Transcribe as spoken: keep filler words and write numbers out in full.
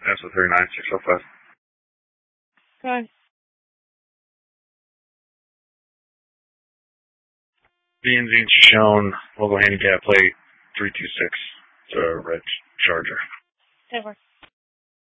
That's a thirty-nine, six oh five. Okay. B and Z shown, local handicap plate three two six. It's a red Charger. Over.